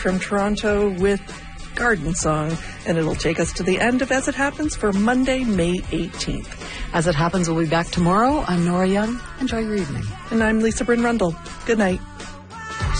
from Toronto with Garden Song, and it'll take us to the end of As It Happens for Monday, May 18th. As It Happens, we'll be back tomorrow. I'm Nora Young. Enjoy your evening. And I'm Lisa Bryn Rundle. Good night.